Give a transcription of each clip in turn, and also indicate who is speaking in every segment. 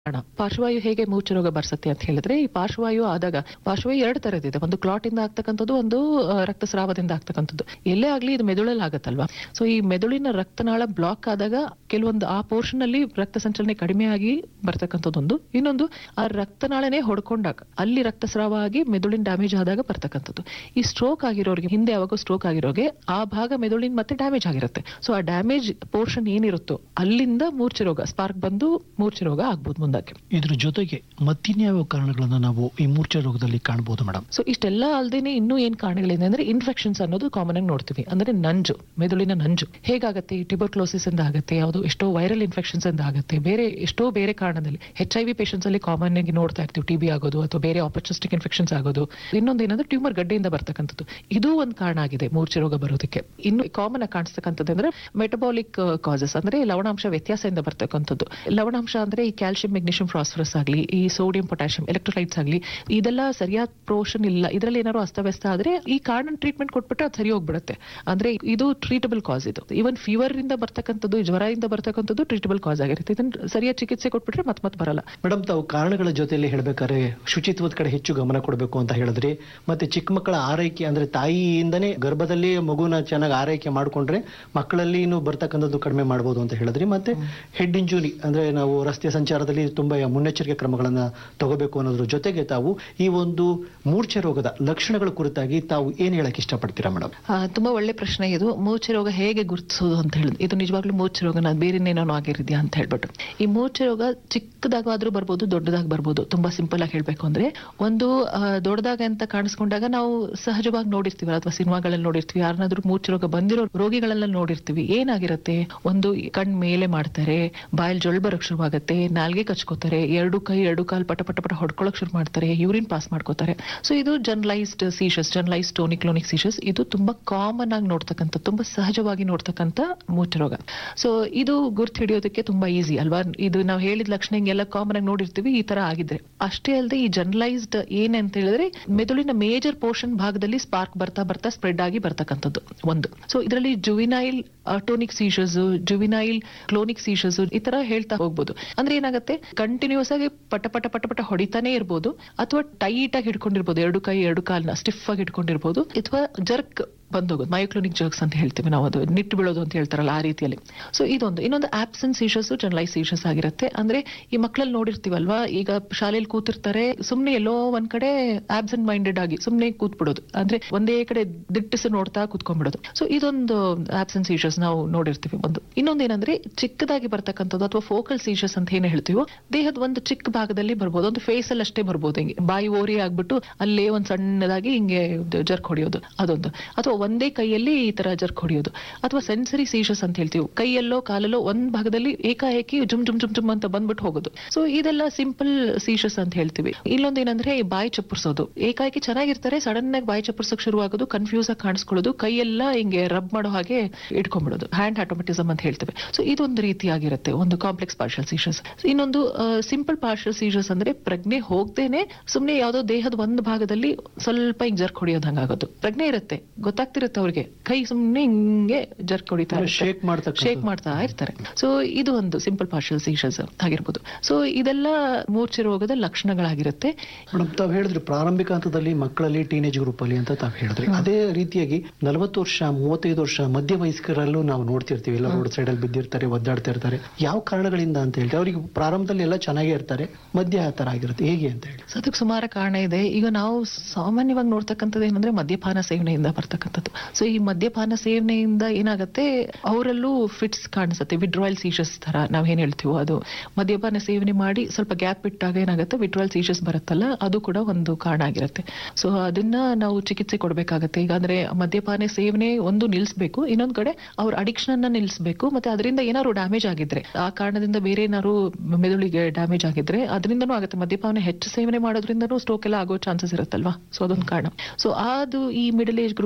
Speaker 1: ಪಾರ್ಶ್ವವಾಯು ಹೇಗೆ ಮೂರ್ಛೆ ರೋಗ ಬರ್ಸತ್ತೆ ಅಂತ ಹೇಳಿದ್ರೆ, ಈ ಪಾರ್ಶ್ವವಾಯು ಆದಾಗ ಪಾರ್ಶ್ವವಾಯು 2 ತರದಿದೆ. ಒಂದು ಕ್ಲಾಟ್ ಇಂದ ಆಗ್ತಕ್ಕಂಥದ್ದು, ಒಂದು ರಕ್ತಸ್ರಾವದಿಂದ ಆಗ್ತಕ್ಕಂಥದ್ದು. ಎಲ್ಲೇ ಆಗ್ಲಿ ಇದು ಮೆದುಳಲ್ಲಿ ಆಗತ್ತಲ್ವಾ. ಸೊ ಈ ಮೆದುಳಿನ ರಕ್ತನಾಳ ಬ್ಲಾಕ್ ಆದಾಗ ಕೆಲವೊಂದು ಆ ಪೋರ್ಷನ್ ಅಲ್ಲಿ ರಕ್ತ ಸಂಚಲನೆ ಕಡಿಮೆ ಆಗಿ ಬರ್ತಕ್ಕಂಥದ್ದೊಂದು. ಇನ್ನೊಂದು ಆ ರಕ್ತನಾಳನೇ ಹೊಡ್ಕೊಂಡಾಗ ಅಲ್ಲಿ ರಕ್ತಸ್ರಾವ ಆಗಿ ಮೆದುಳಿನ ಡ್ಯಾಮೇಜ್ ಆದಾಗ ಬರ್ತಕ್ಕಂಥದ್ದು. ಈ ಸ್ಟ್ರೋಕ್ ಆಗಿರೋರಿಗೆ, ಹಿಂದೆ ಯಾವಾಗ ಸ್ಟ್ರೋಕ್ ಆಗಿರೋಗೆ ಆ ಭಾಗ ಮೆದುಳಿನ ಮತ್ತೆ ಡ್ಯಾಮೇಜ್ ಆಗಿರುತ್ತೆ. ಸೊ ಆ ಡ್ಯಾಮೇಜ್ ಪೋರ್ಷನ್ ಏನಿರುತ್ತೋ ಅಲ್ಲಿಂದ ಮೂರ್ಛೆ ರೋಗ ಸ್ಪಾರ್ಕ್ ಬಂದು ಮೂರ್ಛೆ ರೋಗ ಆಗ್ಬೋದು ಮುಂದಕ್ಕೆ.
Speaker 2: ಇದ್ರ ಜೊತೆಗೆ ಮತ್ತಿನ್ಯಾವ ಕಾರಣಗಳನ್ನ ನಾವು ಈ ಮೂರ್ಛೆ ರೋಗದಲ್ಲಿ ಕಾಣಬಹುದು ಮೇಡಮ್?
Speaker 1: ಸೊ ಇಷ್ಟೆಲ್ಲ ಅಲ್ದೇನೆ ಇನ್ನೂ ಏನ್ ಕಾರಣಗಳಿದೆ ಅಂದ್ರೆ, ಇನ್ಫೆಕ್ಷನ್ಸ್ ಅನ್ನೋದು ಕಾಮನ್ ಆಗಿ ನೋಡ್ತೀವಿ. ಅಂದ್ರೆ ನಂಜು, ಮೆದುಳಿನ ನಂಜು ಹೇಗಾಗತ್ತೆ? ಈ ಟ್ಯೂಬರ್ಕ್ಲೋಸಿಸ್ ಇಂದ ಆಗತ್ತೆ, ಯಾವುದು ಎಷ್ಟೋ ವೈರಲ್ ಇನ್ಫೆಕ್ಷನ್ಸ್ ಇಂದ ಆಗತ್ತೆ, ಎಷ್ಟೋ ಬೇರೆ ಕಾರಣದಲ್ಲಿ. HIV ಪೇಷಂಟ್ಸ್ ಅಲ್ಲಿ ಕಾಮನ್ ಆಗಿ ನೋಡ್ತಾ ಇರ್ತೀವಿ, TB ಆಗೋದು ಅಥವಾ ಬೇರೆ ಆಪರ್ಚುನಿಸ್ಟಿಕ್ ಇನ್ಫೆಕ್ಷನ್ಸ್ ಆಗೋದು. ಇನ್ನೊಂದು ಏನಂದ್ರೆ ಟ್ಯೂಮರ್ ಗಡ್ಡೆಯಿಂದ ಬರ್ತಕ್ಕಂಥದ್ದು. ಇದು ಒಂದು ಕಾರಣ ಆಗಿದೆ ಮೂರ್ಛೆ ರೋಗ ಬರೋದಕ್ಕೆ. ಇನ್ನು ಕಾಮನ್ ಆಗಿ ಕಾಣಿಸ್ತಕ್ಕಂಥದ್ದು ಅಂದ್ರೆ ಮೆಟಬಾಲಿಕ್ ಕಾಸಸ್, ಅಂದ್ರೆ ಲವಣಾಂಶ ವ್ಯತ್ಯಾಸದಿಂದ ಬರ್ತಕ್ಕಂಥದ್ದು. ಲವಣಾಂಶ ಅಂದ್ರೆ ಈ ಕ್ಯಾಲ್ಸಿಯಂ, ಮೆಗ್ನೀಷಿಯಂ, ಫಾಸ್ಫರಸ್ ಆಗಲಿ, ಈ ಸೋಡಿಯಂ, ಪೊಟ್ಯಾಷಿಯಂ, ಎಲೆಕ್ಟ್ರೋಲೈಟ್ಸ್ ಆಗಲಿ, ಇದೆಲ್ಲ ಸರಿಯಾದ ಪೋರ್ಷನ್ ಇಲ್ಲ, ಇದರಲ್ಲಿ ಏನಾದ್ರು ಅಸ್ತವ್ಯಸ್ತ ಆದ್ರೆ ಈ ಕಾರಣ ಟ್ರೀಟ್ಮೆಂಟ್ ಕೊಟ್ಬಿಟ್ರೆ ಅದು ಸರಿ ಹೋಗ್ಬಿಡುತ್ತೆ. ಅಂದ್ರೆ ಇದು ಟ್ರೀಟಬಲ್ ಕಾಸ್. ಇದು ಈವನ್ ಫೀವರ್ ಇಂದ ಬರ್ತಕ್ಕಂಥದ್ದು, ಜ್ವರದಿಂದ ಬರ್ತಕ್ಕಂಥದ್ದು ಟ್ರೀಟಬಲ್ ಕಾಸ್ ಆಗಿರುತ್ತೆ. ಇದನ್ನ ಸರಿಯಾದ ಚಿಕಿತ್ಸೆ ಕೊಟ್ಬಿಟ್ರೆ ಮತ್ತೆ ಬರಲ್ಲ.
Speaker 2: ಮೇಡಮ್, ತಾವು ಕಾರಣಗಳ ಜೊತೆಯಲ್ಲಿ ಹೇಳ್ಬೇಕಾದ್ರೆ ಶುಚಿತ್ವದ ಕಡೆ ಹೆಚ್ಚು ಗಮನ ಕೊಡಬೇಕು ಅಂತ ಹೇಳಿದ್ರಿ. ಮತ್ತೆ ಚಿಕ್ಕ ಮಕ್ಕಳ ಆರೈಕೆ ಅಂದ್ರೆ ತಾಯಿಯಿಂದನೇ ಗರ್ಭದಲ್ಲಿ ಮಗುನ ಚೆನ್ನಾಗಿ ಆರೈಕೆ ಮಾಡ್ಕೊಂಡ್ರೆ ಮಕ್ಕಳಲ್ಲಿ ಇನ್ನು ಬರ್ತಕ್ಕಂಥದ್ದು ಕಡಿಮೆ ಮಾಡಬಹುದು ಅಂತ ಹೇಳಿದ್ರಿ. ಮತ್ತೆ ಹೆಡ್ ಇಂಜುರಿ ಅಂದ್ರೆ ನಾವು ರಸ್ತೆ ಸಂಚಾರದಲ್ಲಿ ತುಂಬಾ ಮುನ್ನೆಚ್ಚರಿಕೆ ಕ್ರಮಗಳನ್ನ ತಗೋಬೇಕು ಅನ್ನೋದ್ರ ಜೊತೆಗೆ ತಾವು ಈ ಒಂದು ಮೂರ್ಛೆ ರೋಗದ ಲಕ್ಷಣಗಳ ಕುರಿತಾಗಿ ತಾವು ಏನ್ ಹೇಳಕ್ ಇಷ್ಟಪಡ್ತೀರಾ ಮೇಡಮ್?
Speaker 1: ತುಂಬಾ ಒಳ್ಳೆ ಪ್ರಶ್ನೆ ಇದು. ಮೂರ್ಛೆ ರೋಗ ಹೇಗೆ ಗುರುತಿಸೋದು ಅಂತ ಹೇಳಿದ್ರು, ಇದು ನಿಜವಾಗ್ಲೂ ಮೂರ್ಛೆ ರೋಗ ಬೇರೆನೇನೋ ಆಗಿರಿದ್ಯಾ ಅಂತ ಹೇಳ್ಬಿಟ್ಟು. ಈ ಮೂರ್ಛೆ ರೋಗ ಚಿಕ್ಕದಾಗಾದ್ರೂ ಬರ್ಬೋದು, ದೊಡ್ಡದಾಗಿ ಬರ್ಬೋದು. ತುಂಬಾ ಸಿಂಪಲ್ ಆಗಿ ಹೇಳ್ಬೇಕು ಅಂದ್ರೆ, ಒಂದು ದೊಡ್ಡದಾಗ ಅಂತ ಕಾಣಿಸ್ಕೊಂಡಾಗ ನಾವು ಸಹಜವಾಗಿ ನೋಡಿರ್ತೀವಿ ಅಥವಾ ಸಿನಿಮಾಗಳಲ್ಲಿ ನೋಡಿರ್ತೀವಿ, ಯಾರನ್ನಾದ್ರೂ ಮೂರ್ಛೆ ರೋಗ ಬಂದಿರೋ ರೋಗಿಗಳೆಲ್ಲ ನೋಡಿರ್ತೀವಿ. ಏನಾಗಿರುತ್ತೆ, ಒಂದು ಕಣ್ ಮೇಲೆ ಮಾಡ್ತಾರೆ, ಬಾಯಲ್ಲಿ ಜೊಳ್ ಬರಕ್ ಶುರುವಾಗುತ್ತೆ, ನಾಲ್ಗೆ ಕಚ್ಕೋತಾರೆ, 2 ಕೈ 2 ಕಾಲ್ ಪಟ ಪಟ ಪಟ ಹೊಡ್ಕೊಳಕ್ ಶುರು ಮಾಡ್ತಾರೆ, ಯೂರಿನ್ ಪಾಸ್ ಮಾಡ್ಕೋತಾರೆ. ಸೊ ಇದು ಜನರಲೈಸ್ಡ್ ಸೀಶಸ್, ಜನರಲೈಸ್ಡ್ ಟೋನಿಕ್ ಕ್ಲೋನಿಕ್ ಸೀಶಸ್. ಇದು ತುಂಬಾ ಕಾಮನ್ ಆಗಿ ನೋಡ್ತಕ್ಕಂಥ, ತುಂಬಾ ಸಹಜವಾಗಿ ನೋಡ್ತಕ್ಕಂಥ ಮೂರ್ಛೆ ರೋಗ. ಸೊ ಇದು ಗುರ್ತು ಹಿಡಿಯೋದಕ್ಕೆ ತುಂಬಾ ಈಸಿ ಅಲ್ವಾ. ಇದು ನಾವು ಹೇಳಿದ ಲಕ್ಷಣ ಹಿಂಗೆಲ್ಲ ಕಾಮನ್ ಆಗಿ ನೋಡಿರ್ತೀವಿ, ಈ ತರ ಆಗಿದ್ರೆ. ಅಷ್ಟೇ ಅಲ್ಲದೆ ಈ ಜನರಲೈಸ್ಡ್ ಏನಂತ ಹೇಳಿದ್ರೆ, ಮೆದುಳಿನ ಮೇಜರ್ ಪೋರ್ಷನ್ ಭಾಗದಲ್ಲಿ ಸ್ಪಾರ್ಕ್ ಬರ್ತಾ ಬರ್ತಾ ಸ್ಪ್ರೆಡ್ ಆಗಿ ಬರ್ತಕ್ಕಂಥದ್ದು ಒಂದು. ಸೊ ಇದರಲ್ಲಿ ಜುವಿನೈಲ್ ಟೋನಿಕ್ ಸೀಶಸ್, ಜುವಿನೈಲ್ ಕ್ಲೋನಿಕ್ ಸೀಶಸ್ ಈ ತರ ಹೇಳ್ತಾ ಹೋಗ್ಬೋದು. ಅಂದ್ರೆ ಏನಾಗುತ್ತೆ, ಕಂಟಿನ್ಯೂಸ್ ಆಗಿ ಪಟ ಪಟ ಪಟ ಪಟ ಹೊಡಿತಾನೆ ಇರ್ಬೋದು, ಅಥವಾ ಟೈಟ್ ಆಗಿ ಹಿಡ್ಕೊಂಡಿರ್ಬೋದು, 2 ಕೈ 2 ಕಾಲ್ನ ಸ್ಟಿಫ್ ಆಗಿ ಹಿಡ್ಕೊಂಡಿರ್ಬೋದು, ಅಥವಾ ಜರ್ಕ್ ಬಂದೋಗೋದು, ಮಯೋಕ್ಲೋನಿಕ್ ಜರ್ಕ್ಸ್ ಅಂತ ಹೇಳ್ತೀವಿ ನಾವು, ಅದು ನಿಟ್ಟು ಬೀಳೋದು ಅಂತ ಹೇಳ್ತಾರಲ್ಲ ಆ ರೀತಿಯಲ್ಲಿ. ಸೊ ಇನ್ನೊಂದು ಆಬ್ಸೆಂಟ್ ಸೀಶಸ್, ಜನರಲೈಸ್ ಸೀಶಸ್ ಆಗಿರುತ್ತೆ. ಅಂದ್ರೆ ಈ ಮಕ್ಕಳಲ್ಲಿ ನೋಡಿರ್ತೀವಲ್ವಾ, ಈಗ ಶಾಲೆಯಲ್ಲಿ ಕೂತಿರ್ತಾರೆ, ಸುಮ್ನೆ ಎಲ್ಲೋ ಒಂದ್ ಕಡೆ ಆಬ್ಸೆಂಟ್ ಮೈಂಡೆಡ್ ಆಗಿ ಸುಮ್ನೆ ಕೂತ್ಬಿಡೋದು, ಅಂದ್ರೆ ಒಂದೇ ಕಡೆ ದಿಟ್ಟಿಸಿ ನೋಡ್ತಾ ಕೂತ್ಕೊಂಡ್ಬಿಡೋದು. ಸೊ ಇದೊಂದು ಆಬ್ಸೆಂಟ್ ಸೀಶಸ್ ನಾವು ನೋಡಿರ್ತೀವಿ. ಇನ್ನೊಂದು ಏನಂದ್ರೆ, ಚಿಕ್ಕದಾಗಿ ಬರ್ತಕ್ಕಂಥದ್ದು ಅಥವಾ ಫೋಕಲ್ ಸೀಶಸ್ ಅಂತ ಏನ್ ಹೇಳ್ತೀವೋ, ದೇಹದ ಒಂದು ಚಿಕ್ಕ ಭಾಗದಲ್ಲಿ ಬರ್ಬೋದು, ಒಂದು ಫೇಸ್ ಅಲ್ಲಿ ಅಷ್ಟೇ ಬರ್ಬೋದು. ಹಿಂಗೆ ಬಾಯಿ ಓರಿ ಆಗ್ಬಿಟ್ಟು ಅಲ್ಲೇ ಒಂದ್ ಸಣ್ಣದಾಗಿ ಹಿಂಗೆ ಜರ್ಕ್ ಹೊಡಿಯೋದು ಅದೊಂದು, ಅಥವಾ ಒಂದೇ ಕೈಯಲ್ಲಿ ಈ ತರ ಜರ್ಕ್ ಹೊಡಿಯೋದು, ಅಥವಾ ಸೆನ್ಸರಿ ಸೀಶಸ್ ಅಂತ ಹೇಳ್ತೀವಿ. ಕೈಯಲ್ಲೋ ಕಾಲಲ್ಲೋ ಒಂದ್ ಭಾಗದಲ್ಲಿ ಏಕಾಏಕಿ ಜುಮ್ ಜುಮ್ ಜುಮ್ ಜುಮ್ ಅಂತ ಬಂದ್ಬಿಟ್ಟು ಹೋಗೋದು. ಸೊ ಇದೆಲ್ಲ ಸಿಂಪಲ್ ಸೀಶಸ್ ಅಂತ ಹೇಳ್ತೀವಿ. ಇಲ್ಲೊಂದೇನಂದ್ರೆ ಬಾಯಿ ಚಪ್ಪರ್ಸೋದು, ಏಕಾಏಕಿ ಚೆನ್ನಾಗಿರ್ತಾರೆ, ಸಡನ್ ಆಗಿ ಬಾಯಿ ಚಪ್ಪರ್ಸಕ್ ಶುರು ಆಗೋದು, ಕನ್ಫ್ಯೂಸ್ ಆಗಿ ಕಾಣಿಸ್ಕೊಳ್ಳೋದು, ಕೈಯೆಲ್ಲ ಹಿಂಗೆ ರಬ್ ಮಾಡೋ ಹಾಗೆ ಇಟ್ಕೊಂಡ್ಬಿಡೋದು, ಹ್ಯಾಂಡ್ ಆಟೋಮೆಟಿಸಮ್ ಅಂತ ಹೇಳ್ತೇವೆ. ಸೊ ಇದೊಂದು ರೀತಿಯಾಗಿರುತ್ತೆ, ಒಂದು ಕಾಂಪ್ಲೆಕ್ಸ್ ಪಾರ್ಷಲ್ ಸೀಶಸ್. ಇನ್ನೊಂದು ಸಿಂಪಲ್ ಪಾರ್ಷಲ್ ಸೀಶಸ್ ಅಂದ್ರೆ, ಪ್ರಜ್ಞೆ ಹೋಗ್ದೇನೆ ಸುಮ್ನೆ ಯಾವ್ದೋ ದೇಹದ ಒಂದು ಭಾಗದಲ್ಲಿ ಸ್ವಲ್ಪ ಹಿಂಗ್ ಜರ್ಕ್ ಹೊಡಿಯೋದು ಹಂಗಾಗೋದು. ಪ್ರಜ್ಞೆ ಇರುತ್ತೆ, ಗೊತ್ತಾಗ್ತಿರುತ್ತೆ ಅವ್ರಿಗೆ, ಕೈ ಸುಮ್ನೆ ಹಿಂಗೆ ಜರ್ಕ್ ಹೊಡಿತಾ ಶೇಕ್ ಮಾಡ್ತಾ ಇರ್ತಾರೆ. ಸೊ ಇದು ಒಂದು ಸಿಂಪಲ್ ಪಾರ್ಷಲ್ ಸೀಶಸ್ ಆಗಿರ್ಬೋದು. ಸೊ ಇದೆಲ್ಲ ಮೂರ್ಛೆ ರೋಗದ ಲಕ್ಷಣಗಳಾಗಿರುತ್ತೆ.
Speaker 2: ಮೇಡಮ್, ತಾವ್ ಹೇಳಿದ್ರಿ ಪ್ರಾರಂಭಿಕ ಹಂತದಲ್ಲಿ ಮಕ್ಕಳಲ್ಲಿ, ಟೀನೇಜ್ ಗ್ರೂಪ್ ಅಲ್ಲಿ ಅಂತ ತಾವ್ ಹೇಳಿದ್ರಿ. ಅದೇ ರೀತಿಯಾಗಿ 40 ವರ್ಷ 35 ವರ್ಷ ಮಧ್ಯ ವಯಸ್ಕರಲ್ಲೂ ನಾವು ನೋಡ್ತಿರ್ತೀವಿ, ಎಲ್ಲ ರೋಡ್ ಸೈಡ್ ಅಲ್ಲಿ ಬಿದ್ದಿರ್ತಾರೆ, ಒದ್ದಾಡ್ತಾ ಇರ್ತಾರೆ. ಯಾವ ಕಾರಣಗಳಿಂದ ಅಂತ ಹೇಳಿ? ಅವ್ರಿಗೆ ಪ್ರಾರಂಭದಲ್ಲಿ ಎಲ್ಲ ಚೆನ್ನಾಗೇ ಇರ್ತಾರೆ, ಮಧ್ಯ ಆ ತರ ಆಗಿರುತ್ತೆ, ಹೇಗೆ ಅಂತ ಹೇಳಿ?
Speaker 1: ಅದಕ್ಕೆ ಸುಮಾರು ಕಾರಣ ಇದೆ. ಈಗ ನಾವು ಸಾಮಾನ್ಯವಾಗಿ ನೋಡ್ತಕ್ಕಂಥದ್ದು ಏನಂದ್ರೆ, ಮದ್ಯಪಾನ ಸೇವನೆಯಿಂದ ಬರ್ತಕ್ಕಂಥದ್ದು. ಸೊ ಈ ಮದ್ಯಪಾನ ಸೇವನೆಯಿಂದ ಏನಾಗುತ್ತೆ, ಅವರಲ್ಲೂ ಫಿಟ್ಸ್ ಕಾಣಿಸುತ್ತೆ, ವಿಡ್ರಾಯಲ್ ಸೀಶಸ್ ತರ ನಾವ್ ಏನ್ ಹೇಳ್ತೀವೋ ಅದು. ಮದ್ಯಪಾನ ಸೇವನೆ ಮಾಡಿ ಸ್ವಲ್ಪ ಗ್ಯಾಪ್ ಬಿಟ್ಟಾಗ ಏನಾಗುತ್ತೆ, ವಿಡ್ರಾಯಲ್ ಸೀಶಸ್ ಬರುತ್ತಲ್ಲ, ಅದು ಕೂಡ ಒಂದು ಕಾರಣ ಆಗಿರುತ್ತೆ. ಸೊ ಅದನ್ನ ನಾವು ಚಿಕಿತ್ಸೆ ಕೊಡ್ಬೇಕಾಗತ್ತೆ. ಈಗ ಅಂದ್ರೆ ಮದ್ಯಪಾನ ಸೇವನೆ ಒಂದು ನಿಲ್ಸ್ಬೇಕು, ಇನ್ನೊಂದ್ ಕಡೆ ಅವ್ರ ಅಡಿಕ್ಷನ್ ಅನ್ನ ನಿಲ್ಸ್ಬೇಕು. ಮತ್ತೆ ಅದರಿಂದ ಏನಾದ್ರು ಡ್ಯಾಮೇಜ್ ಆಗಿದ್ರೆ, ಆ ಕಾರಣದಿಂದ ಬೇರೆ ಏನಾದ್ರು ಮೆದುಳಿಗೆ ಡ್ಯಾಮೇಜ್ ಆಗಿದ್ರೆ ಅದರಿಂದನೂ ಆಗುತ್ತೆ. ಮದ್ಯಪಾನ ಹೆಚ್ಚು ಸೇವನೆ ಮಾಡೋದ್ರಿಂದನೂ ಸ್ಟ್ರೋಕ್ ಎಲ್ಲ ಆಗೋ ಚಾನ್ಸಸ್ ಇರುತ್ತಲ್ವಾ. ಸೊ ಅದೊಂದು ಕಾರಣ. ಸೊ ಅದು ಈ ಮಿಡಲ್ ಏಜ್ ಗ್ರೂಪ್ಸ್ ಅಲ್ಲಿ ಇದೆಲ್ಲ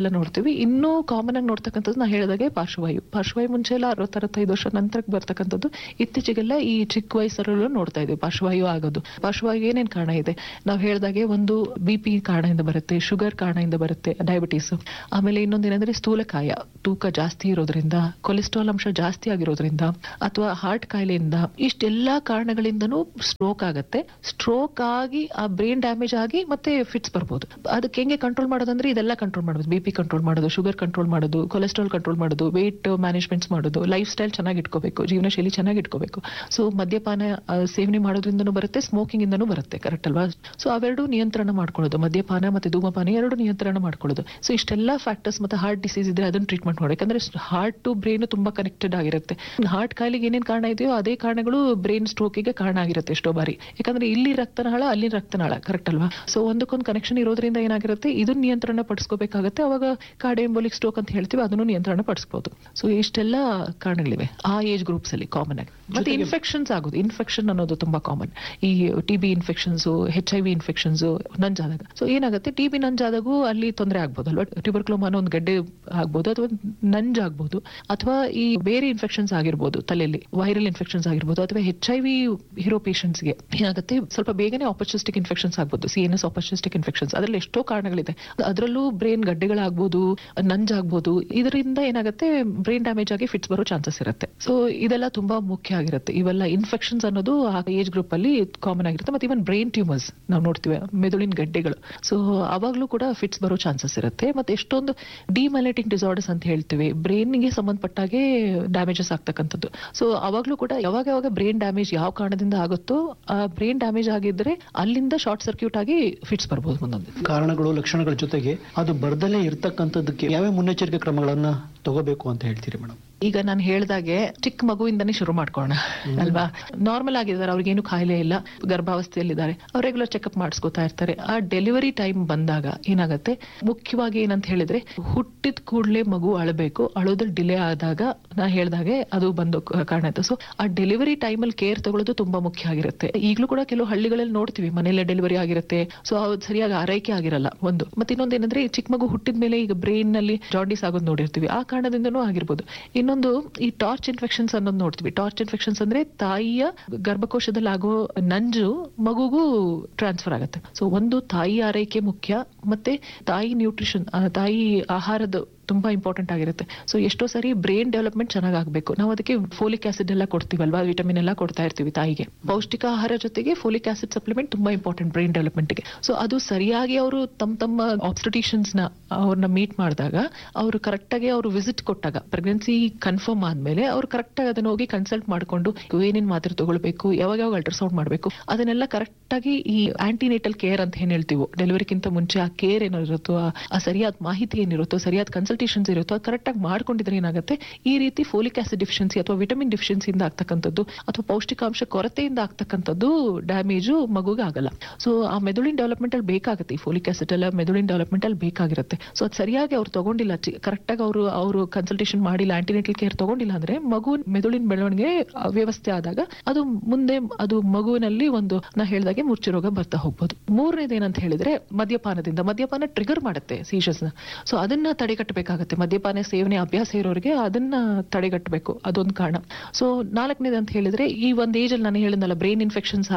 Speaker 1: ಇದೆಲ್ಲ ನೋಡ್ತೀವಿ. ಇನ್ನೂ ಕಾಮನ್ ಆಗಿ ನೋಡ್ತಕ್ಕಂಥದ್ದು ನಾ ಹೇಳಿದಾಗೆ ಪಾರ್ಶ್ವವಾಯು ಮುಂಚೆ ಎಲ್ಲ 60-65 ವರ್ಷ ನಂತರಕ್ಕೆ ಬರ್ತಕ್ಕಂಥದ್ದು. ಇತ್ತೀಚೆಗೆಲ್ಲ ಈ ಚಿಕ್ಕ ವಯಸ್ಸರಲ್ಲೂ ನೋಡ್ತಾ ಇದ್ದೀವಿ ಪಾರ್ಶ್ವವಾಯು ಆಗೋದು. ಪಾರ್ಶ್ವವಾಯು ಏನೇನ್ ಕಾರಣ ಇದೆ ನಾವು ಹೇಳಿದಾಗೆ, ಒಂದು BP ಕಾರಣದಿಂದ ಬರುತ್ತೆ, ಶುಗರ್ ಕಾರಣದಿಂದ ಬರುತ್ತೆ, ಡಯಾಬಿಟೀಸ್. ಆಮೇಲೆ ಇನ್ನೊಂದೇನಂದ್ರೆ ಸ್ಥೂಲಕಾಯ, ತೂಕ ಜಾಸ್ತಿ ಇರೋದ್ರಿಂದ, ಕೊಲೆಸ್ಟ್ರಾಲ್ ಅಂಶ ಜಾಸ್ತಿ ಆಗಿರೋದ್ರಿಂದ, ಅಥವಾ ಹಾರ್ಟ್ ಕಾಯಿಲೆಯಿಂದ, ಇಷ್ಟೆಲ್ಲಾ ಕಾರಣಗಳಿಂದನೂ ಸ್ಟ್ರೋಕ್ ಆಗತ್ತೆ. ಸ್ಟ್ರೋಕ್ ಆಗಿ ಆ ಬ್ರೈನ್ ಡ್ಯಾಮೇಜ್ ಆಗಿ ಮತ್ತೆ ಫಿಟ್ಸ್ ಬರ್ಬೋದು. ಅದಕ್ಕೆ ಹೆಂಗೆ ಕಂಟ್ರೋಲ್ ಮಾಡೋದಂದ್ರೆ ಇದೆಲ್ಲ ಕಂಟ್ರೋಲ್ ಮಾಡೋದು, BP ಕಂಟ್ರೋಲ್ ಮಾಡೋದು, ಶುಗರ್ ಕಂಟ್ರೋಲ್ ಮಾಡೋದು, ಕೊಲೆಸ್ಟ್ರಾಲ್ ಕಂಟ್ರೋಲ್ ಮಾಡೋದು, ವೇಟ್ ಮ್ಯಾನೇಜ್ಮೆಂಟ್ಸ್ ಮಾಡೋದು, ಲೈಫ್ ಸ್ಟೈಲ್ ಚೆನ್ನಾಗಿ ಇಟ್ಕೋಬೇಕು, ಜೀವನ ಶೈಲಿ ಚೆನ್ನಾಗಿ ಇಟ್ಕೋಬೇಕು. ಸೊ ಮದ್ಯಪಾನ ಸೇವನೆ ಮಾಡೋದ್ರಿಂದನೂ ಬರುತ್ತೆ, ಸ್ಮೋಕಿಂಗ್ ಇಂದನೂ ಬರುತ್ತೆ, ಕರೆಕ್ಟ್ ಅಲ್ವಾ? ಸೊ ಅವೆರಡು ನಿಯಂತ್ರಣ ಮಾಡ್ಕೊಳ್ಳೋದು, ಮದ್ಯಪಾನ ಮತ್ತೆ ಧೂಮಪಾನ ಎರಡು ನಿಯಂತ್ರಣ ಮಾಡ್ಕೊಳ್ಳೋದು. ಸೊ ಇಷ್ಟೆಲ್ಲ ಫ್ಯಾಕ್ಟರ್ಸ್, ಮತ್ತೆ ಹಾರ್ಟ್ ಡಿಸೀಸ್ ಇದ್ರೆ ಅದನ್ನ ಟ್ರೀಟ್ಮೆಂಟ್ ಮಾಡಬೇಕು. ಯಾಕಂದ್ರೆ ಹಾರ್ಟ್ ಟು ಬ್ರೈನ್ ತುಂಬಾ ಕನೆಕ್ಟೆಡ್ ಆಗಿರುತ್ತೆ. ಹಾರ್ಟ್ ಕಾಯಿಲೆಗೆ ಏನೇನ್ ಕಾರಣ ಇದೆಯೋ ಅದೇ ಕಾರಣಗಳು ಬ್ರೈನ್ ಸ್ಟ್ರೋಕಿಗೆ ಕಾರಣ ಆಗಿರುತ್ತೆ ಎಷ್ಟೋ ಬಾರಿ. ಯಾಕಂದ್ರೆ ಇಲ್ಲಿ ರಕ್ತನಾಳ, ಅಲ್ಲಿ ರಕ್ತನಾಳ, ಕರೆಕ್ಟ್ ಅಲ್ವಾ? ಸೊ ಒಂದಕ್ಕೊಂದು ಕನೆಕ್ಷನ್ ಇರೋದ್ರಿಂದ ಏನಾಗಿರುತ್ತೆ, ಇದನ್ನ ನಿಯಂತ್ರಣ ಪಡಿಸ್ಕೋಬೇಕಾಗುತ್ತೆ. ಅವಾಗ ಕಾರ್ಡಿಯೋಎಂಬೋಲಿಕ್ ಸ್ಟ್ರೋಕ್ ಅಂತ ಹೇಳ್ತೀವಿ, ಅದನ್ನು ನಿಯಂತ್ರಣ ಪಡಿಸಬಹುದು. ಸೊ ಇಷ್ಟೆಲ್ಲ ಕಾರಣಗಳಿವೆ ಆ ಏಜ್ ಗ್ರೂಪ್ಸ್ ಅಲ್ಲಿ ಕಾಮನ್ ಆಗಿ. ಮತ್ತೆ ಇನ್ಫೆಕ್ಷನ್ಸ್ ಆಗೋದು, ಇನ್ಫೆಕ್ಷನ್ ಅನ್ನೋದು ತುಂಬಾ ಕಾಮನ್. ಈ TB infections, HIV infections ನಂಜಾದಾಗ. So ಏನಾಗುತ್ತೆ, TB ನಂಜಾದಾಗೂ ಅಲ್ಲಿ ತೊಂದರೆ ಆಗ್ಬೋದು ಅಲ್ವಾ? ಟ್ಯೂಬರ್ಕ್ಲೋಮಾ ಅನ್ನೋ ಒಂದು ಗಡ್ಡೆ ಆಗ್ಬೋದು, ಅಥವಾ ನಂಜಾಗ್ಬೋದು, ಅಥವಾ ಈ ಬೇರೆ ಇನ್ಫೆಕ್ಷನ್ಸ್ ಆಗಿರ್ಬೋದು, ತಲೆಯಲ್ಲಿ ವೈರಲ್ ಇನ್ಫೆಕ್ಷನ್ಸ್ ಆಗಿರ್ಬೋದು, ಅಥವಾ HIV ಇರೋ ಪೇಷಂಟ್ಸ್ಗೆ ಏನಾಗುತ್ತೆ, ಸ್ವಲ್ಪ ಬೇಗನೆ ಆಪರ್ಚುನಿಸ್ಟಿಕ್ ಇನ್ಫೆಕ್ಷನ್ಸ್ ಆಗ್ಬೋದು, CNS ಆಪರ್ಚುನಿಸ್ಟಿಕ್ ಇನ್ಫೆಕ್ಷನ್ಸ್. ಅದರಲ್ಲಿ ಎಷ್ಟೋ ಕಾರಣಗಳಿದೆ. ಅದರಲ್ಲೂ ಬ್ರೈನ್ ಗಡ್ಡೆಗಳಾಗ್ಬೋದು, ನಂಜಾಗ್ಬೋದು. ಇದರಿಂದ ಏನಾಗುತ್ತೆ, ಬ್ರೈನ್ ಡ್ಯಾಮೇಜ್ ಆಗಿ ಫಿಟ್ಸ್ ಬರೋ ಚಾನ್ಸಸ್ ಇರುತ್ತೆ. ಸೊ ಇದೆಲ್ಲ ತುಂಬಾ ಮುಖ್ಯ ಆಗಿರುತ್ತೆ. ಇವೆಲ್ಲ ಇನ್ಫೆಕ್ಷನ್ಸ್ ಅನ್ನೋದು ಆ ಏಜ್ ಗ್ರೂಪ್ ಅಲ್ಲಿ ಕಾಮನ್ ಆಗಿರುತ್ತೆ. ಮತ್ತೆ ಇವನ್ ಬ್ರೈನ್ ಟ್ಯೂಮರ್ಸ್ ನಾವು ನೋಡ್ತೀವಿ, ಮೆದುಳಿನ ಗಡ್ಡೆಗಳು. ಸೊ ಅವಾಗ್ಲೂ ಕೂಡ ಫಿಟ್ಸ್ ಬರೋ ಚಾನ್ಸಸ್ ಇರುತ್ತೆ. ಮತ್ತೆ ಎಷ್ಟೊಂದು ಡಿಮೈಲೇಟಿಂಗ್ ಡಿಸಾರ್ಡರ್ಸ್ ಅಂತ ಹೇಳ್ತೀವಿ, ಬ್ರೈನ್ಗೆ ಸಂಬಂಧಪಟ್ಟಾಗೆ ಡ್ಯಾಮೇಜಸ್ ಆಗ್ತಕ್ಕಂಥದ್ದು. ಸೊ ಅವಾಗ್ಲೂ ಕೂಡ ಯಾವಾಗ ಬ್ರೈನ್ ಡ್ಯಾಮೇಜ್ ಯಾವ ಕಾರಣದಿಂದ ಆಗುತ್ತೋ, ಆ ಬ್ರೈನ್ ಡ್ಯಾಮೇಜ್ ಆಗಿದ್ರೆ ಅಲ್ಲಿಂದ ಶಾರ್ಟ್ ಸರ್ಕ್ಯೂಟ್ ಆಗಿ ಫಿಟ್ಸ್ ಬರ್ಬೋದು. ಮುಂದೊಂದು ಕಾರಣಗಳು,
Speaker 2: ಲಕ್ಷಣಗಳ ಜೊತೆಗೆ ಅದು ಬರ್ದಲೇ ಇರ್ತಕ್ಕಂಥದ್ದಕ್ಕೆ ಯಾವ ಮುನ್ನೆಚ್ಚರಿಕೆ ಕ್ರಮಗಳನ್ನ ತಗೋಬೇಕು ಅಂತ ಹೇಳ್ತೀರಿ ಮೇಡಮ್?
Speaker 1: ಈಗ ನಾನು ಹೇಳ್ದಾಗೆ ಚಿಕ್ಕ ಮಗುವಿಂದನೇ ಶುರು ಮಾಡ್ಕೋಣ ಅಲ್ವಾ? ನಾರ್ಮಲ್ ಆಗಿದ್ದಾರೆ, ಅವ್ರಿಗೇನು ಕಾಯಿಲೆ ಇಲ್ಲ, ಗರ್ಭಾವಸ್ಥೆಯಲ್ಲಿದ್ದಾರೆ, ಅವ್ರು ರೆಗ್ಯುಲರ್ ಚೆಕ್ಅಪ್ ಮಾಡಿಸ್ಕೊತಾ ಇರ್ತಾರೆ. ಆ ಡೆಲಿವರಿ ಟೈಮ್ ಬಂದಾಗ ಏನಾಗುತ್ತೆ, ಮುಖ್ಯವಾಗಿ ಏನಂತ ಹೇಳಿದ್ರೆ, ಹುಟ್ಟಿದ ಕೂಡಲೇ ಮಗು ಅಳಬೇಕು. ಅಳೋದ್ರಲ್ಲಿ ಡಿಲೇ ಆದಾಗ ನಾ ಹೇಳ್ದಾಗೆ ಅದು ಬಂದು ಕಾರಣ ಆಯ್ತು. ಸೊ ಆ ಡೆಲಿವರಿ ಟೈಮ್ ಅಲ್ಲಿ ಕೇರ್ ತಗೊಳ್ಳೋದು ತುಂಬಾ ಮುಖ್ಯ ಆಗಿರುತ್ತೆ. ಈಗಲೂ ಕೂಡ ಕೆಲವು ಹಳ್ಳಿಗಳಲ್ಲಿ ನೋಡ್ತೀವಿ, ಮನೆಯಲ್ಲೇ ಡೆಲಿವರಿ ಆಗಿರುತ್ತೆ. ಸೊ ಅದು ಸರಿಯಾಗಿ ಆರೈಕೆ ಆಗಿರಲ್ಲ ಒಂದು. ಮತ್ತೆ ಇನ್ನೊಂದು ಏನಂದ್ರೆ, ಚಿಕ್ಕ ಮಗು ಹುಟ್ಟಿದ ಮೇಲೆ ಈಗ ಬ್ರೈನ್ ನಲ್ಲಿ ಜಾಂಡಿಸ್ ಆಗೋದು ನೋಡಿರ್ತೀವಿ, ಆ ಕಾರಣದಿಂದನೂ ಆಗಿರ್ಬೋದು. ಇನ್ನೊಂದು ಈ ಟಾರ್ಚ್ ಇನ್ಫೆಕ್ಷನ್ಸ್ ಅನ್ನೋದು ನೋಡ್ತೀವಿ. ಟಾರ್ಚ್ ಇನ್ಫೆಕ್ಷನ್ಸ್ ಅಂದ್ರೆ ತಾಯಿಯ ಗರ್ಭಕೋಶದಲ್ಲಿ ಆಗೋ ನಂಜು ಮಗುಗೂ ಟ್ರಾನ್ಸ್ಫರ್ ಆಗುತ್ತೆ. ಸೊ ಒಂದು ತಾಯಿ ಆರೈಕೆ ಮುಖ್ಯ, ಮತ್ತೆ ತಾಯಿ ನ್ಯೂಟ್ರಿಷನ್, ತಾಯಿ ಆಹಾರದ ತುಂಬಾ ಇಂಪಾರ್ಟೆಂಟ್ ಆಗಿರುತ್ತೆ. ಸೊ ಎಷ್ಟೋ ಸರಿ ಬ್ರೈನ್ ಡೆವಲಪ್ಮೆಂಟ್ ಚೆನ್ನಾಗಿ ಆಗ್ಬೇಕು, ನಾವು ಅದಕ್ಕೆ ಫೋಲಿಕ್ ಆಸಿಡ್ ಎಲ್ಲ ಕೊಡ್ತೀವಲ್ವಾ, ವಿಟಮಿನ್ ಎಲ್ಲ ಕೊಡ್ತಾ ಇರ್ತೀವಿ ತಾಯಿಗೆ. ಪೌಷ್ಟಿಕ ಆಹಾರ ಜೊತೆಗೆ ಫೋಲಿಕ್ ಆಸಿಡ್ ಸಪ್ಲಿಮೆಂಟ್ ತುಂಬಾ ಇಂಪಾರ್ಟೆಂಟ್ ಬ್ರೈನ್ ಡೆವಲಪ್ಮೆಂಟ್ ಗೆ. ಸೊ ಅದು ಸರಿಯಾಗಿ ಅವರು ತಮ್ಮ ಆಬ್ಸ್ಟೆಟಿಷಿಯನ್ಸ್ ನ ಅವ್ರನ್ನ ಮೀಟ್ ಮಾಡಿದಾಗ, ಅವರು ಕರೆಕ್ಟ್ ಆಗಿ ಅವರು ವಿಸಿಟ್ ಕೊಟ್ಟಾಗ, ಪ್ರೆಗ್ನೆನ್ಸಿ ಕನ್ಫರ್ಮ್ ಆದ್ಮೇಲೆ ಅವ್ರು ಕರೆಕ್ಟ್ ಆಗಿ ಅದನ್ನ ಹೋಗಿ ಕನ್ಸಲ್ಟ್ ಮಾಡ್ಕೊಂಡು ಏನೇನ್ ಮಾತ್ರೆ ತಗೊಳ್ಬೇಕು, ಯಾವಾಗ ಅಲ್ಟ್ರಾಸೌಂಡ್ ಮಾಡ್ಬೇಕು, ಅದನ್ನೆಲ್ಲ ಕರೆಕ್ಟ್ ಆಗಿ ಈ ಆಂಟಿನೇಟಲ್ ಕೇರ್ ಅಂತ ಏನ್ ಹೇಳ್ತೀವೋ, ಡೆಲಿವರಿಗಿಂತ ಮುಂಚೆ ಆ ಕೇರ್ ಏನಿರುತ್ತೋ, ಆ ಸರಿಯಾದ ಮಾಹಿತಿ ಏನಿರುತ್ತೋ, ಸರಿಯಾದ ಕನ್ಸಲ್ಟೇಷನ್ಸ್ ಇರುತ್ತೋ, ಕರೆಕ್ಟ್ ಆಗಿ ಮಾಡ್ಕೊಂಡಿದ್ರೆ ಏನಾಗುತ್ತೆ, ಈ ರೀತಿ ಫೋಲಿಕ್ ಆಸಿಡ್ ಡಿಫಿಷಿಯನ್ಸಿ ಅಥವಾ ವಿಟಮಿನ್ ಡಿಫಿಷಿಯನ್ಸಿಯಿಂದ ಆಗ್ತಕ್ಕಂಥದ್ದು ಅಥವಾ ಪೌಷ್ಟಿಕಾಂಶ ಕೊರತೆಯಿಂದ ಆಗ್ತಕ್ಕಂಥದ್ದು ಡ್ಯಾಮೇಜು ಮಗುಗೆ ಆಗಲ್ಲ. ಸೊ ಆ ಮೆದುಳಿನ ಡೆವಲಪ್ಮೆಂಟ್ ಅಲ್ಲಿ ಬೇಕಾಗುತ್ತೆ, ಈ ಫೋಲಿಕ್ ಆಸಿಡ್ ಎಲ್ಲ ಮೆದುಳಿನ ಡೆವಲಪ್ಮೆಂಟ್ ಅಲ್ಲಿ ಬೇಕಾಗಿರುತ್ತೆ. ಸೊ ಅದು ಸರಿಯಾಗಿ ಅವ್ರು ತಗೊಂಡಿಲ್ಲ, ಕರೆಕ್ಟ್ ಆಗಿ ಅವರು ಕನ್ಸಲ್ಟೇಷನ್ ಮಾಡಿಲ್ಲ, ಆಂಟಿನೇಟಲ್ ಕೇರ್ ತಗೊಂಡಿಲ್ಲ ಅಂದ್ರೆ ಮಗು ಮೆದುಳಿನ ಬೆಳವಣಿಗೆ ವ್ಯವಸ್ಥೆ ಆದಾಗ ಅದು ಮುಂದೆ ಅದು ಮಗುವಿನಲ್ಲಿ ಒಂದು ನಾ ಹೇಳಿದಾಗೆ ಮೂರ್ಛೆ ರೋಗ ಬರ್ತಾ ಹೋಗ್ಬೋದು. ಮೂರನೇದು ಏನಂತ ಹೇಳಿದ್ರೆ, ಮದ್ಯಪಾನ ಟ್ರಿಗರ್ ಮಾಡುತ್ತೆ ಸೀಶಸ್ ನ. ಸೊ ಅದನ್ನ ತಡೆಗಟ್ಟಬೇಕಾಗುತ್ತೆ. ಮದ್ಯಪಾನ ಸೇವನೆ ಅಭ್ಯಾಸ ಇರೋರಿಗೆ ಅದನ್ನ ತಡೆಗಟ್ಟಬೇಕು, ಅದೊಂದು ಕಾರಣ. ಸೊ ನಾಲ್ಕನೇದು ಅಂತ ಹೇಳಿದ್ರೆ, ಈ ಒಂದು ಏಜ್ ಅಲ್ಲಿ ನಾನು ಹೇಳಿದ್ನಲ್ಲ, ಬ್ರೈನ್ ಇನ್ಫೆಕ್ಷನ್ಸ್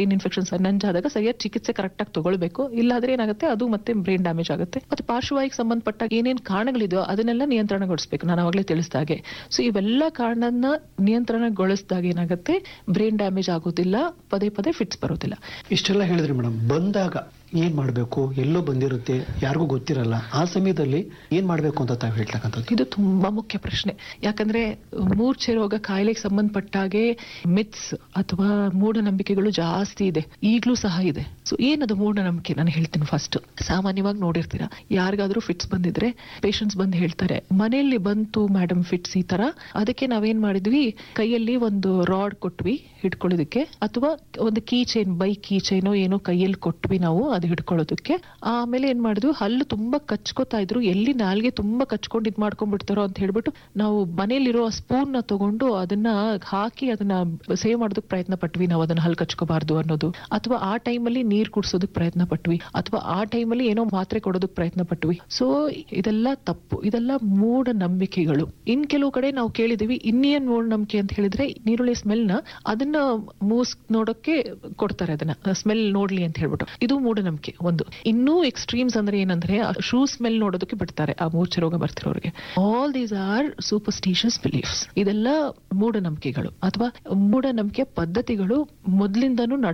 Speaker 1: ನಂಜಾದಾಗ ಸರಿಯಾದ ಚಿಕಿತ್ಸೆ ಕರೆಕ್ಟ್ ಆಗಿ ತಗೊಳ್ಬೇಕು. ಇಲ್ಲಾದ್ರೆ ಏನಾಗುತ್ತೆ, ಅದು ಮತ್ತೆ ಬ್ರೈನ್ ಡ್ಯಾಮೇಜ್ ಆಗುತ್ತೆ. ಮತ್ತೆ ಪಾರ್ಶ್ವವಾಯಿಗೆ ಸಂಬಂಧಪಟ್ಟ ಏನೇನ್ ಕಾರಣಗಳಿದೆಯೋ ಅದನ್ನೆಲ್ಲ ನಿಯಂತ್ರಣಗೊಳಿಸಬೇಕು, ನಾನು ಅವಾಗಲೇ ತಿಳಿಸಿದಾಗೆ. ಸೊ ಇವೆಲ್ಲ ಕಾರಣನ ನಿಯಂತ್ರಣಗೊಳಿಸಿದಾಗ ಏನಾಗುತ್ತೆ, ಬ್ರೈನ್ ಡ್ಯಾಮೇಜ್ ಆಗೋದಿಲ್ಲ, ಪದೇ ಫಿಟ್ಸ್ ಬರೋದಿಲ್ಲ.
Speaker 2: ಇಷ್ಟೆಲ್ಲ ಹೇಳಿದ್ರಿ ಮೇಡಮ್. ಬಂದಾಗ ಏನ್ ಮಾಡ್ಬೇಕು, ಎಲ್ಲೋ ಬಂದಿರುತ್ತೆ, ಯಾರಿಗೂ ಗೊತ್ತಿರಲ್ಲ, ಆ ಸಮಯದಲ್ಲಿ ಏನ್ ಮಾಡ್ಬೇಕು ಅಂತ ತಾವು ಹೇಳ್ತಕ್ಕಂಥದ್ದು
Speaker 1: ಇದು ತುಂಬಾ ಮುಖ್ಯ ಪ್ರಶ್ನೆ. ಯಾಕಂದ್ರೆ ಮೂರ್ಛೆ ರೋಗ ಕಾಯಿಲೆಗೆ ಸಂಬಂಧಪಟ್ಟಾಗೆ ಮಿತ್ಸ್ ಅಥವಾ ಮೂಢನಂಬಿಕೆಗಳು ಜಾಸ್ತಿ ಇದೆ, ಈಗ್ಲೂ ಸಹ ಇದೆ. ಸೊ ಏನದು ಮೂಢನಂಬಿಕೆ ನಾನು ಹೇಳ್ತೀನಿ. ಫಸ್ಟ್, ಸಾಮಾನ್ಯವಾಗಿ ನೋಡಿರ್ತೀರಾ, ಯಾರಿಗಾದ್ರೂ ಫಿಟ್ಸ್ ಬಂದಿದ್ರೆ ಪೇಷಂಟ್ಸ್ ಬಂದು ಹೇಳ್ತಾರೆ, ಮನೆಯಲ್ಲಿ ಬಂತು ಮೇಡಮ್ ಫಿಟ್ಸ್ ಈ ತರ, ಅದಕ್ಕೆ ನಾವೇನ್ ಮಾಡಿದ್ವಿ, ಕೈಯಲ್ಲಿ ಒಂದು ರಾಡ್ ಕೊಟ್ವಿ, ಹಿಡ್ಕೊಳ್ಳೋದಕ್ಕೆ, ಅಥವಾ ಒಂದು ಕೀ ಚೈನ್, ಬೈಕ್ ಕೀ ಚೈನೋ ಏನೋ ಕೈಯಲ್ಲಿ ಕೊಟ್ವಿ ನಾವು ಅದು ಹಿಡ್ಕೊಳ್ಳೋದಕ್ಕೆ. ಆಮೇಲೆ ಏನ್ ಮಾಡಿದ್ವಿ, ಹಲ್ಲು ತುಂಬಾ ಕಚ್ಕೋತಾ ಇದ್ರು, ಎಲ್ಲಿ ನಾಲ್ಗೆ ತುಂಬಾ ಕಚ್ಕೊಂಡು ಇದ್ ಮಾಡ್ಕೊಂಡ್ಬಿಡ್ತಾರೋ ಅಂತ ಹೇಳ್ಬಿಟ್ಟು ನಾವು ಮನೇಲಿರೋ ಸ್ಪೂನ್ ನ ತಗೊಂಡು ಅದನ್ನ ಹಾಕಿ ಅದನ್ನ ಸೇವ್ ಮಾಡೋದಕ್ಕೆ ಪ್ರಯತ್ನ ಪಟ್ವಿ. ನಾವು ಅದನ್ನ ಹಲ್ಲು ಕಚ್ಕೋಬಾರ್ದು ಅನ್ನೋದು, ಅಥವಾ ಆ ಟೈಮಲ್ಲಿ ನೀರ್ ಕುಡ್ಸೋದಕ್ ಪ್ರಯತ್ನ ಪಟ್ವಿ, ಅಥವಾ ಆ ಟೈಮಲ್ಲಿ ಏನೋ ಮಾತ್ರೆ ಕೊಡೋದಕ್ ಪ್ರಯತ್ನ ಪಟ್ವಿ. ಸೊ ಇದೆಲ್ಲ ತಪ್ಪು, ಇದೆಲ್ಲ ಮೂಢನಂಬಿಕೆಗಳು. ಇನ್ ಕೆಲವು ಕಡೆ ನಾವು ಕೇಳಿದೀವಿ ಇನ್ನೇನ್ ಮೂಢನಂಬಿಕೆ ಅಂತ ಹೇಳಿದ್ರೆ, ನೀರುಳ್ಳಿ ಸ್ಮೆಲ್ ನ ಅದನ್ನ ಮೂಸ್ ನೋಡೋಕೆ ಕೊಡ್ತಾರೆ, ಅದನ್ನ ಸ್ಮೆಲ್ ನೋಡ್ಲಿ ಅಂತ ಹೇಳ್ಬಿಟ್ಟು. ಇದು ಮೂಢನಂಬಿಕೆ ಒಂದು. ಇನ್ನೂ ಎಕ್ಸ್ಟ್ರೀಮ್ಸ್ ಅಂದ್ರೆ ಏನಂದ್ರೆ ಶೂ ಸ್ಮೆಲ್ ನೋಡೋದಕ್ಕೆ ಬಿಡ್ತಾರೆ ಆ ಮೂರ್ಛೆ ರೋಗ ಬರ್ತಿರೋರಿಗೆ. All these are superstitious beliefs. ಇದೆಲ್ಲ ಮೂಢನಂಬಿಕೆಗಳು ಅಥವಾ ಮೂಢನಂಬಿಕೆ ಪದ್ಧತಿಗಳು ಮೊದ್ಲಿಂದನೂ